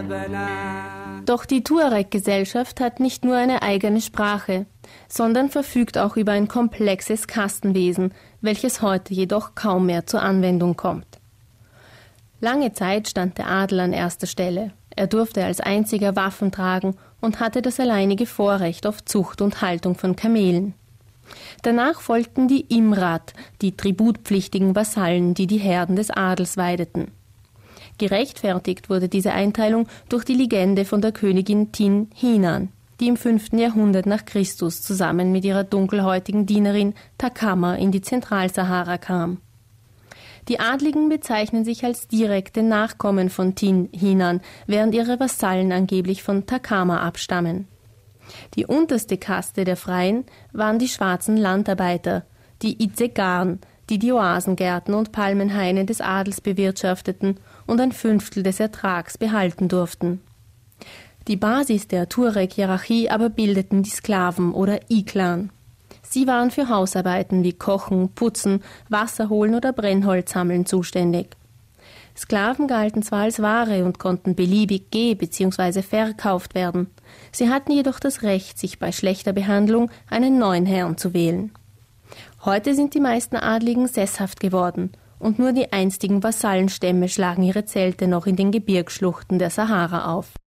Doch die Tuareg-Gesellschaft hat nicht nur eine eigene Sprache, sondern verfügt auch über ein komplexes Kastenwesen, welches heute jedoch kaum mehr zur Anwendung kommt. Lange Zeit stand der Adel an erster Stelle. Er durfte als einziger Waffen tragen und hatte das alleinige Vorrecht auf Zucht und Haltung von Kamelen. Danach folgten die Imrat, die tributpflichtigen Vasallen, die die Herden des Adels weideten. Gerechtfertigt wurde diese Einteilung durch die Legende von der Königin Tin Hinan, die im 5. Jahrhundert nach Christus zusammen mit ihrer dunkelhäutigen Dienerin Takama in die Zentralsahara kam. Die Adligen bezeichnen sich als direkte Nachkommen von Tin Hinan, während ihre Vasallen angeblich von Takama abstammen. Die unterste Kaste der Freien waren die schwarzen Landarbeiter, die Itzegarn, die die Oasengärten und Palmenhaine des Adels bewirtschafteten und ein Fünftel des Ertrags behalten durften. Die Basis der Tuareg-Hierarchie aber bildeten die Sklaven oder Iklan. Sie waren für Hausarbeiten wie Kochen, Putzen, Wasser holen oder Brennholz sammeln zuständig. Sklaven galten zwar als Ware und konnten beliebig bzw. verkauft werden. Sie hatten jedoch das Recht, sich bei schlechter Behandlung einen neuen Herrn zu wählen. Heute sind die meisten Adligen sesshaft geworden und nur die einstigen Vasallenstämme schlagen ihre Zelte noch in den Gebirgsschluchten der Sahara auf.